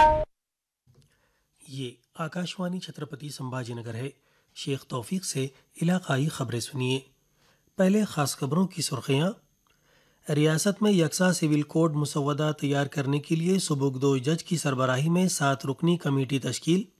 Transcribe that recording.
ये आकाशवाणी छत्रपति संभाजीनगर है। शेख तौफीक से इलाकाई खबरें सुनिए। पहले खास खबरों की सुर्खियां। रियासत में यकसा सिविल कोड मुसव्वदा तैयार करने के लिए सुबुकदोश जज की सरबराही में 7 रुकनी कमेटी तश्कील।